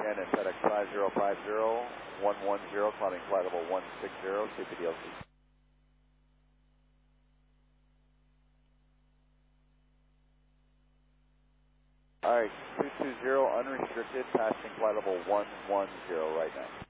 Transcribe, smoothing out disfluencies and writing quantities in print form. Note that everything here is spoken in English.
again at FedEx 5050-110, climbing flight level 160, CPDLC. Alright, 220 unrestricted, passing flight level 110 right now.